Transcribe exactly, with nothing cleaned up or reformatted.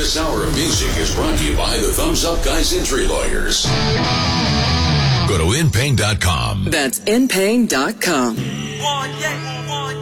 This hour of music is brought to you by the Thumbs Up Guys Injury Lawyers. Go to in pain dot com. That's in pain dot com. One, yeah, one.